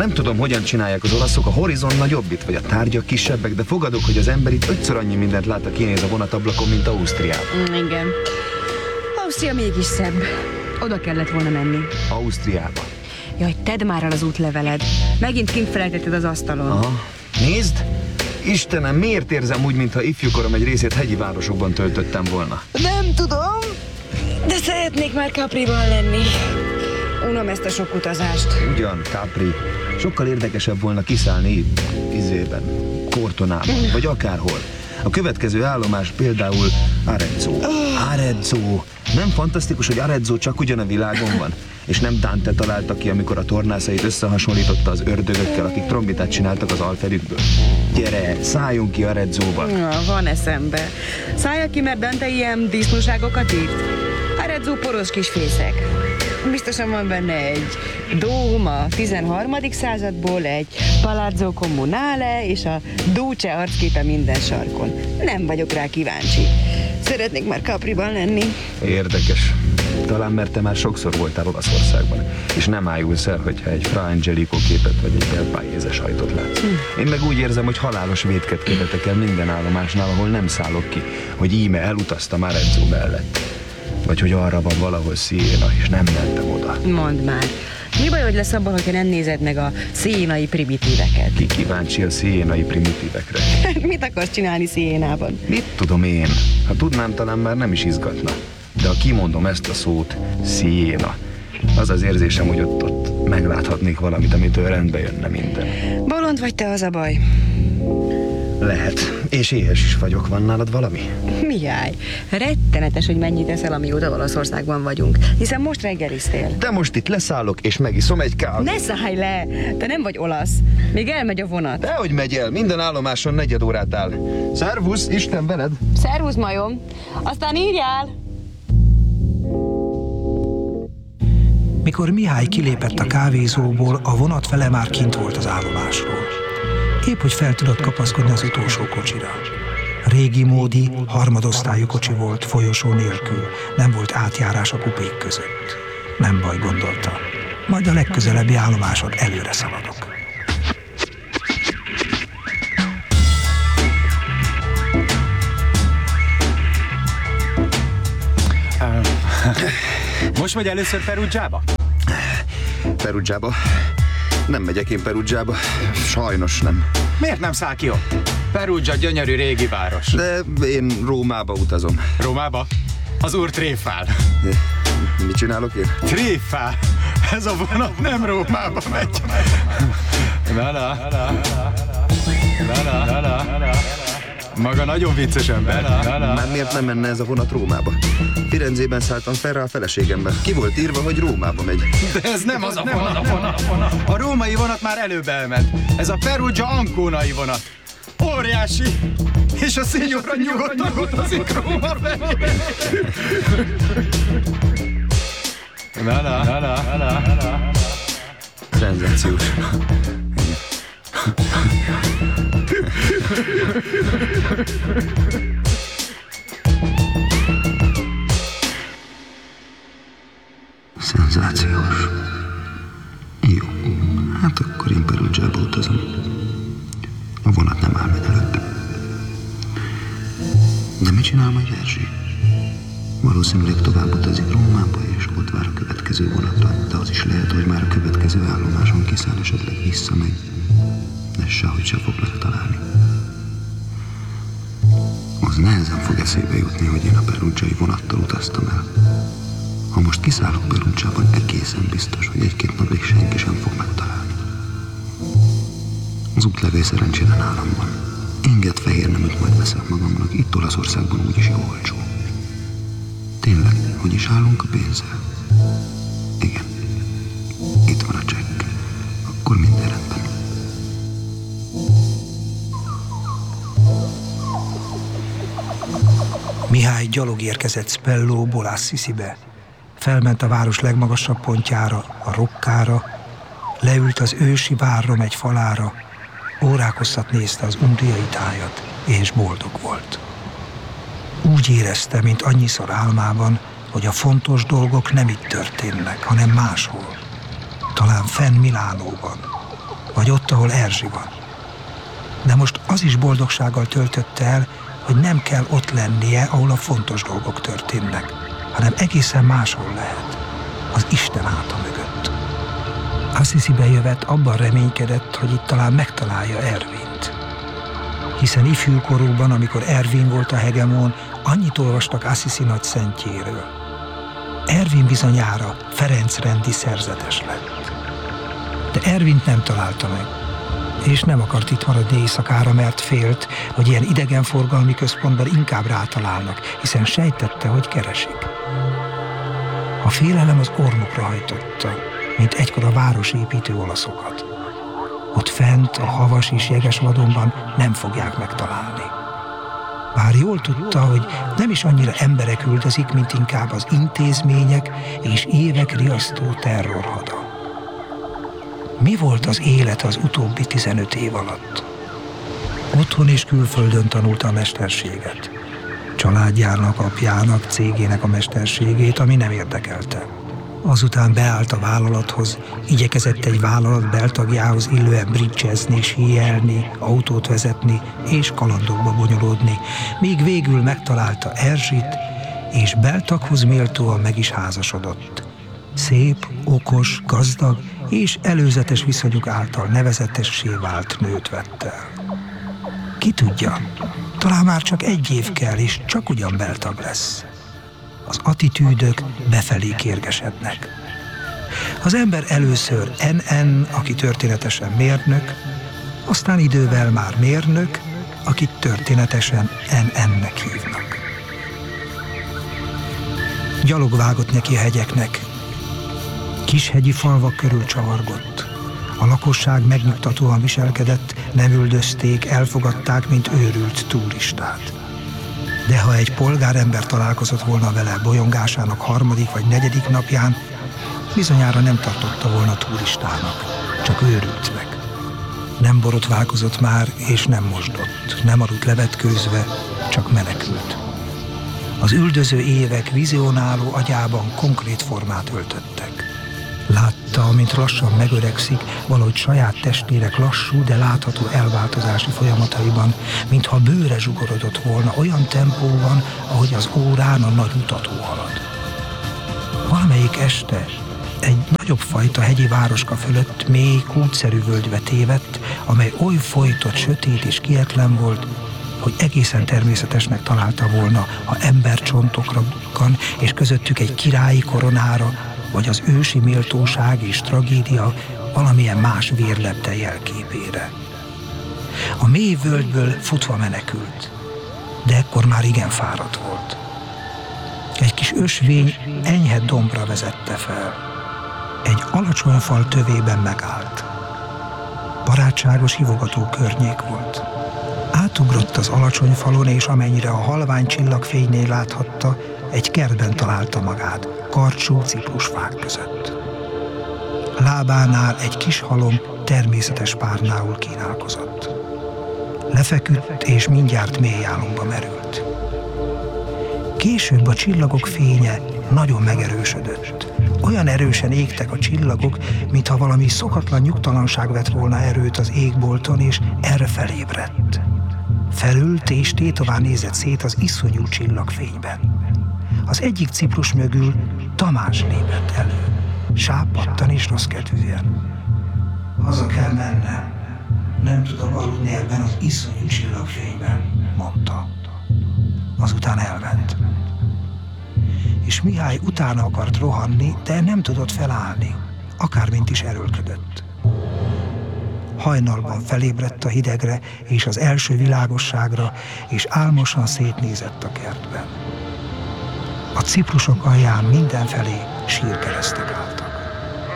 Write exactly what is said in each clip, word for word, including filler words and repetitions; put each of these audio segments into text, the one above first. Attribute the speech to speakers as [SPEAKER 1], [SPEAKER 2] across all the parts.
[SPEAKER 1] Nem tudom, hogyan csinálják az olaszok, a horizon nagyobb itt, vagy a tárgyak kisebbek, de fogadok, hogy az ember itt ötször annyi mindent lát, a kinéz a vonatablakon, mint Ausztriában.
[SPEAKER 2] Mm, igen. Ausztria mégis szebb. Oda kellett volna menni.
[SPEAKER 1] Ausztriába.
[SPEAKER 2] Jaj, tedd már el az útleveled. Megint kint felejtetted az asztalon.
[SPEAKER 1] Aha. Nézd! Istenem, miért érzem úgy, mintha ifjúkorom egy részét hegyi városokban töltöttem volna?
[SPEAKER 2] Nem tudom, de szeretnék már Capriban lenni. Unom ezt a sok utazást.
[SPEAKER 1] Ugyan, Capri. Sokkal érdekesebb volna kiszállni izében, Cortonában, mm. vagy akárhol. A következő állomás például Arezzo. Oh. Arezzo. Nem fantasztikus, hogy Arezzo csak ugyan a világon van? És nem Dante találta ki, amikor a tornászait összehasonlította az ördögökkel, akik trombitát csináltak az alfelükből. Gyere, szálljunk ki Arezzóba.
[SPEAKER 2] Ja, van eszembe. Szálljak ki, mert Dante ilyen disznóságokat írt. Arezzo poros kis fészek. Biztosan van benne egy dóm a tizenharmadik századból, egy Palazzo Comunale és a Duce arcképe minden sarkon. Nem vagyok rá kíváncsi. Szeretnék már Capriban lenni.
[SPEAKER 1] Érdekes. Talán mert te már sokszor voltál Olaszországban, és nem ájulsz el, hogyha egy Fra Angelico képet vagy egy Del Paese sajtot látsz. Hm. Én meg úgy érzem, hogy halálos vétket követek el minden állomásnál, ahol nem szállok ki, hogy íme elutaztam Arezzo mellett. Vagy hogy arra van valahol Siena, és nem mentem oda.
[SPEAKER 2] Mondd már, mi baj, hogy lesz abban, hogyha nem nézed meg a szienai primitíveket?
[SPEAKER 1] Ki kíváncsi a szienai primitívekre?
[SPEAKER 2] Mit akarsz csinálni Sienában?
[SPEAKER 1] Mit tudom én? Ha tudnám, talán már nem is izgatna. De ha kimondom ezt a szót, Siena, az az érzésem, hogy ott, ott megláthatnék valamit, amitől rendbe jönne minden.
[SPEAKER 2] Bolond vagy te, az a baj?
[SPEAKER 1] Lehet. És éhes is vagyok. Van nálad valami?
[SPEAKER 2] Mihály, rettenetes, hogy mennyit eszel, amióta Olaszországban vagyunk. Hiszen most reggeliztél.
[SPEAKER 1] De most itt leszállok, és megiszom egy kávét.
[SPEAKER 2] Ne szállj le! Te nem vagy olasz. Még elmegy a vonat.
[SPEAKER 1] Dehogy megy el. Minden állomáson negyed órát áll. Szervusz, Isten veled!
[SPEAKER 2] Szervusz, majom! Aztán írjál!
[SPEAKER 3] Mikor Mihály kilépett a kávézóból, a vonat fele már kint volt az állomásról. Épp hogy fel tudott kapaszkodni az utolsó kocsira. Régi módi, harmadosztályú kocsi volt, folyosó nélkül, nem volt átjárás a kupék között. Nem baj, gondolta. Majd a legközelebbi állomáson előre szaladok.
[SPEAKER 4] Most vagy először Perugiába?
[SPEAKER 1] Perugiába? Nem megyek én Perugiába. Sajnos nem.
[SPEAKER 4] Miért nem száll ki ott? Perugia gyönyörű régi város.
[SPEAKER 1] De én Rómába utazom.
[SPEAKER 4] Rómába? Az úr tréfál.
[SPEAKER 1] Mit csinálok én?
[SPEAKER 4] Tréfál? Ez a vonat nem Rómába megy. Vele. Vele. Vele. Maga nagyon vicces ember.
[SPEAKER 1] Már miért nem menne ez a vonat Rómába? Firenzében szálltam fel rá a feleségemmel. Ki volt írva, hogy Rómába megy.
[SPEAKER 4] De ez nem az a vonat. A római vonat már előbb elment. Ez a Perugia Ancónai vonat. Óriási! És a szinyóra nyugodtan utazik Róma felé. Vele. Vele. Vele.
[SPEAKER 1] Szenzációs. Szenzációs. Jó, hát akkor én Perugiába utazom. A vonat nem áll meg előtte. De mit csinál majd Erzsi? Valószínűleg tovább utazik Rómába, és ott vár a következő vonatra. De az is lehet, hogy már a következő állomáson kiszáll, esetleg visszamegy. De sehogy se fog megtalálni. Az nehezen fog eszébe jutni, hogy én a perugiai vonattal utaztam el. Ha most kiszállok Perugiában, egészen biztos, hogy egy-két napig senki sem fog megtalálni. Az útlevél szerencsére nálam van. Inget fehér neműt majd veszek magamnak, itt Olaszországban úgyis jó olcsó. Tényleg, hogy is állunk a pénzzel? Igen. Itt van a csekk. Akkor minden rendben.
[SPEAKER 3] Mihály gyalog érkezett Spellóból Assisibe. Felment a város legmagasabb pontjára, a Rockára, leült az ősi várrom egy falára, órák hosszat nézte az umbriai tájat, és boldog volt. Úgy érezte, mint annyiszor álmában, hogy a fontos dolgok nem itt történnek, hanem máshol. Talán fenn Milánóban. vagy ott, ahol Erzsi van. De most az is boldogsággal töltötte el, hogy nem kell ott lennie, ahol a fontos dolgok történnek, hanem egészen máshol lehet, az Isten háta mögött. Assisibe jövet abban reménykedett, hogy itt talán megtalálja Ervint. Hiszen ifjúkorúban, amikor Ervin volt a hegemon, annyit olvastak Assisi nagy szentjéről. Ervin bizonyára Ferenc rendi szerzetes lett. De Ervint nem találta meg, és nem akart itt maradni éjszakára, mert félt, hogy ilyen idegenforgalmi központban inkább rátalálnak, hiszen sejtette, hogy keresik. A félelem az ormokra hajtotta, mint egykor a városépítő olaszokat. Ott fent, a havas és jeges vadonban nem fogják megtalálni. Bár jól tudta, hogy nem is annyira emberek üldözik, mint inkább az intézmények és évek riasztó terrorhada. Mi volt az élet az utóbbi tizenöt év alatt? Otthon és külföldön tanulta a mesterséget. Családjának, apjának, cégének a mesterségét, ami nem érdekelte. Azután beállt a vállalathoz, igyekezett egy vállalat beltagjához illően bridgezni, síelni, autót vezetni és kalandokba bonyolódni, míg végül megtalálta Erzsit, és beltaghoz méltóan meg is házasodott. Szép, okos, gazdag és előzetes viszonyuk által nevezetessé vált nőt vett el. Ki tudja, talán már csak egy év kell, és csak ugyan beltag lesz. Az attitűdök befelé kérgesednek. Az ember először en en, aki történetesen mérnök, aztán idővel már mérnök, akit történetesen en en-nek hívnak. Gyalog vágott neki a hegyeknek. Kishegyi falvak körül csavargott. A lakosság megnyugtatóan viselkedett, nem üldözték, elfogadták, mint őrült turistát. De ha egy polgárember találkozott volna vele bolyongásának harmadik vagy negyedik napján, bizonyára nem tartotta volna turistának, csak őrültnek. Nem borotválkozott már, és nem mosdott, nem aludt levetkőzve, csak menekült. Az üldöző évek vizionáló agyában konkrét formát öltöttek. Látta, mint lassan megöregszik, valahogy saját testének lassú, de látható elváltozási folyamataiban, mintha bőre zsugorodott volna olyan tempóban, ahogy az órán a nagy mutató halad. Valamelyik este egy nagyobb fajta hegyi városka fölött mély, kútszerű völgybe tévedt, amely oly folytott, sötét és kietlen volt, hogy egészen természetesnek találta volna, ha embercsontokra bukkan, és közöttük egy királyi koronára, vagy az ősi méltóság és tragédia valamilyen más vérlepte jelképére. A mély völgyből futva menekült, de ekkor már igen fáradt volt. Egy kis ösvény enyhe dombra vezette fel. Egy alacsony fal tövében megállt. Barátságos, hívogató környék volt. Átugrott az alacsony falon, és amennyire a halvány csillagfénynél láthatta, egy kertben találta magát, karcsú ciprusfák között. Lábánál egy kis halom természetes párnául kínálkozott. Lefeküdt, és mindjárt mély álomba merült. Később a csillagok fénye nagyon megerősödött. Olyan erősen égtek a csillagok, mintha valami szokatlan nyugtalanság vett volna erőt az égbolton, és erre felébredt. Felült és tétován nézett szét az iszonyú csillagfényben. Az egyik ciprus mögül Tamás lépett elő, sápadtan és rosszkedvűen. Haza kell mennem, nem tudok aludni ebben az iszonyú csillagfényben, mondta. Azután elment. És Mihály utána akart rohanni, de nem tudott felállni, akármint is erőlködött. Hajnalban felébredt a hidegre és az első világosságra, és álmosan szétnézett a kertben. A ciprusok alján mindenfelé sírkeresztek álltak.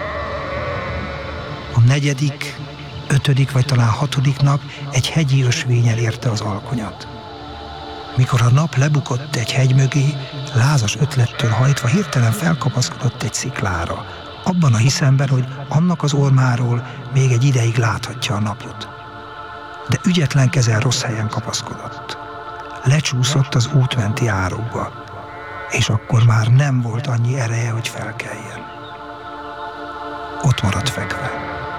[SPEAKER 3] A negyedik, ötödik vagy talán hatodik nap egy hegyi ösvény érte az alkonyat. Mikor a nap lebukott egy hegy mögé, lázas ötlettől hajtva hirtelen felkapaszkodott egy sziklára, abban a hiszemben, hogy annak az ormáról még egy ideig láthatja a napot. De ügyetlen kezen rossz helyen kapaszkodott. Lecsúszott az útmenti árokba, és akkor már nem volt annyi ereje, hogy felkeljen. Ott maradt fekve.